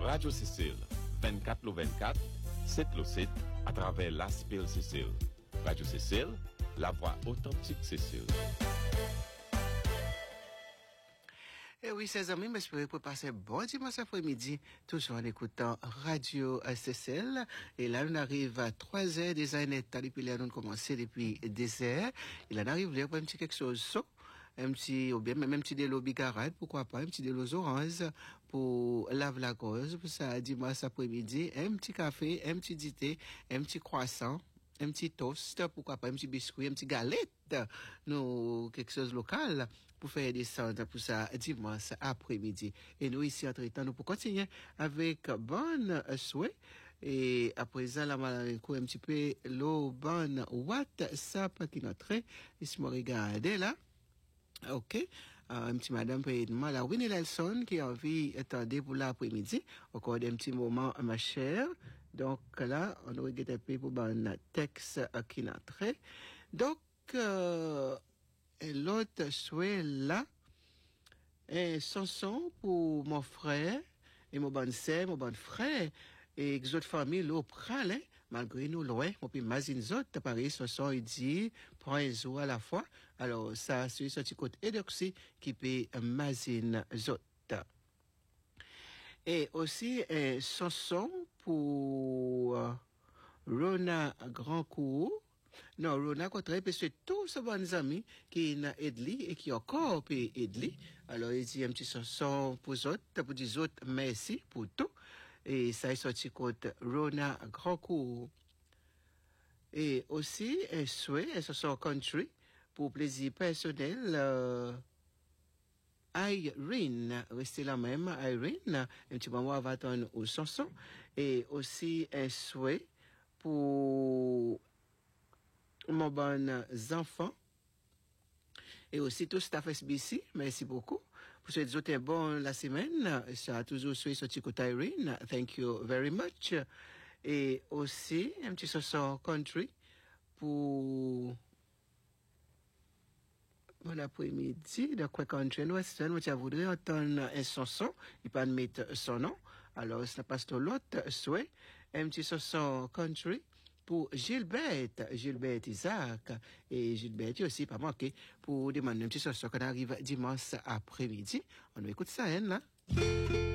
Radio Cécile, 24/24, 7/7, à travers l'Aspil Cécile. Radio Cécile, la voix authentique Cécile. Eh oui, chers amis, j'espère que vous passer bon dimanche après-midi, toujours en écoutant Radio Cécile. Et là, on arrive à 3h des années, depuis là, on commence depuis des heures. Et là, on arrive là pour un petit quelque chose, un petit, ou bien même un petit délo bigarade, pourquoi pas, un petit délo orange pour lave la cause, pour ça, dimanche après-midi, un petit café, un petit thé, un petit croissant, un petit toast, pourquoi pas, un petit biscuit, un petit galette, nous, quelque chose local, pour faire descendre pour ça dimanche après-midi. Et nous, ici, entre-temps, nous pour continuer avec bonne souhait. Et après ça, là, un petit peu, l'eau bonne WhatsApp qui notre, ici, me regarder là. OK. Un petit madame Pédement, la Winnie Nelson qui a envie d'attendre pour l'après-midi. Encore un petit moment, ma chère. Donc là, on aurait été pour un texte qui n'entre. Donc, l'autre souhait là, un chanson pour mon frère et mon bonne sœur, mon bon frère. Et les autres familles, l'eau prale, malgré nous, loin, on peut imaginer les autres, pareil, ce sont, il dit, prend un jour à la fois. Alors, ça, c'est ce petit côté édoxy qui peut imaginer les autres. Et aussi, une chanson pour Rona Grandcourt. Non, Rona Cotré, parce que tous ces bons amis qui ont aidé et qui ont encore aidé. Alors, il dit un petit chanson pour les autres, pour les autres, merci pour tout. Et ça est sorti contre Rona Grandcourt. Et aussi, un souhait, un chanson country, pour plaisir personnel, Irene, restez la même, Irene, un petit moment avant ton aux chansons. Et aussi, un souhait pour mon bon enfant. Et aussi tout staff SBC, merci beaucoup. Pour ceux qui ont bon la semaine, ça a toujours suivi ce petit côté Irene. Thank you very much. Et aussi, un petit chanson country pour bon après-midi. De quoi country, nous, tu voudrais entendre une chanson, il peut mettre son nom. Alors, ça passe tout l'autre souhait. Un petit chanson country pour Gilbert Isaac, et Gilbert aussi pas manqué pour demander un petit chanson qu'on arrive dimanche après-midi. On écoute ça, hein, là.